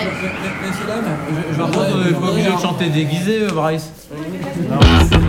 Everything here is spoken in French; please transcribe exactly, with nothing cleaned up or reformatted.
Messieurs, dames, je, je vois pas qu'on est pas obligé de chanter déguisé, Bryce. Non.